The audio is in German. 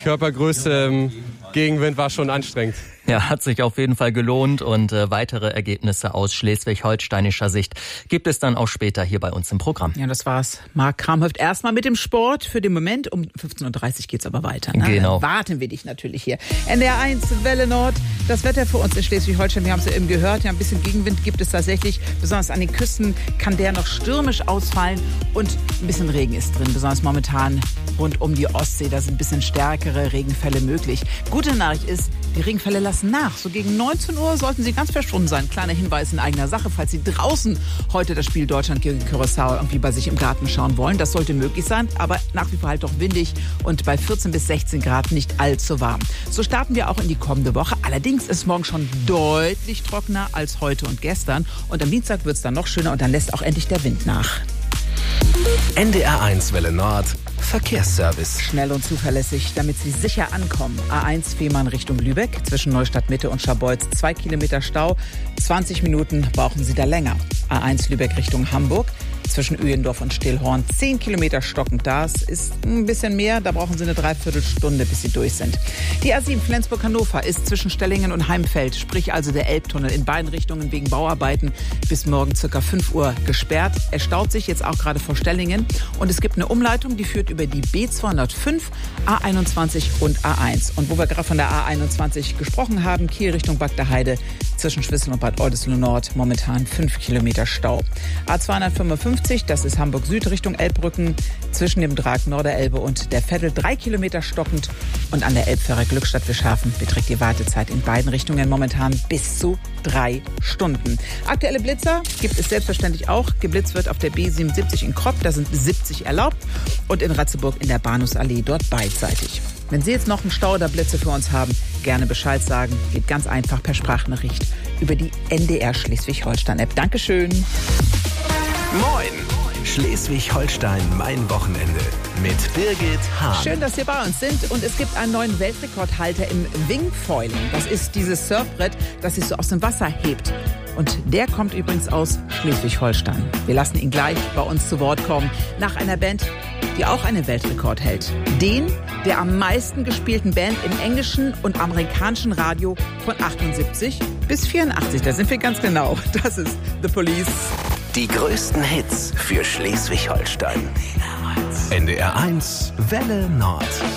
Körpergröße im Gegenwind war schon anstrengend. Ja, hat sich auf jeden Fall gelohnt und weitere Ergebnisse aus schleswig-holsteinischer Sicht gibt es dann auch später hier bei uns im Programm. Ja, das war's. Marc Kramhöft erstmal mit dem Sport für den Moment. Um 15.30 Uhr geht's aber weiter. Ne? Genau. Dann warten wir dich natürlich hier. NDR 1, Welle Nord. Das Wetter für uns in Schleswig-Holstein, wir haben es ja eben gehört, ja, ein bisschen Gegenwind gibt es tatsächlich. Besonders an den Küsten kann der noch stürmisch ausfallen und ein bisschen Regen ist drin. Besonders momentan rund um die Ostsee, da sind ein bisschen stärkere Regenfälle möglich. Gute Nachricht ist, die Regenfälle lassen nach. So gegen 19 Uhr sollten sie ganz verschwunden sein. Kleiner Hinweis in eigener Sache, falls Sie draußen heute das Spiel Deutschland gegen Curaçao irgendwie bei sich im Garten schauen wollen. Das sollte möglich sein, aber nach wie vor halt doch windig und bei 14 bis 16 Grad nicht allzu warm. So starten wir auch in die kommende Woche. Allerdings ist morgen schon deutlich trockener als heute und gestern. Und am Dienstag wird es dann noch schöner und dann lässt auch endlich der Wind nach. NDR 1 Welle Nord Verkehrsservice. Schnell und zuverlässig, damit Sie sicher ankommen. A1 Fehmarn Richtung Lübeck, zwischen Neustadt Mitte und Scharbeutz 2 Kilometer Stau. 20 Minuten brauchen Sie da länger. A1 Lübeck Richtung Hamburg, zwischen Uyendorf und Stillhorn 10 Kilometer stockend. Das ist ein bisschen mehr, da brauchen Sie eine Dreiviertelstunde, bis Sie durch sind. Die A7 Flensburg-Hannover ist zwischen Stellingen und Heimfeld, sprich also der Elbtunnel, in beiden Richtungen wegen Bauarbeiten bis morgen ca. 5 Uhr gesperrt. Er staut sich jetzt auch gerade vor Stellingen und es gibt eine Umleitung, die führt über die B205, A21 und A1. Und wo wir gerade von der A21 gesprochen haben, Kiel Richtung Bagdaheide, zwischen Schwissel und Bad Oldesloe Nord momentan 5 Kilometer Stau. A255, das ist Hamburg Süd Richtung Elbbrücken, zwischen dem Drag Norderelbe und der Veddel 3 Kilometer stockend. Und an der Elbfähre Glückstadt-Wischhafen beträgt die Wartezeit in beiden Richtungen momentan bis zu 3 Stunden. Aktuelle Blitzer gibt es selbstverständlich auch. Geblitzt wird auf der B77 in Kropp, da sind 70 erlaubt. Und in Ratzeburg in der Bahnhofsallee, dort beidseitig. Wenn Sie jetzt noch einen Stau oder Blitze für uns haben, gerne Bescheid sagen. Geht ganz einfach per Sprachnachricht über die NDR Schleswig-Holstein-App. Dankeschön. Moin! Schleswig-Holstein, mein Wochenende mit Birgit Hahn. Schön, dass Sie bei uns sind. Und es gibt einen neuen Weltrekordhalter im Wingfoiling. Das ist dieses Surfbrett, das sich so aus dem Wasser hebt. Und der kommt übrigens aus Schleswig-Holstein. Wir lassen ihn gleich bei uns zu Wort kommen. Nach einer Band, die auch einen Weltrekord hält. Den der am meisten gespielten Band im englischen und amerikanischen Radio von 78 bis 84. Da sind wir ganz genau. Das ist The Police. Die größten Hits für Schleswig-Holstein. NDR 1 Welle Nord.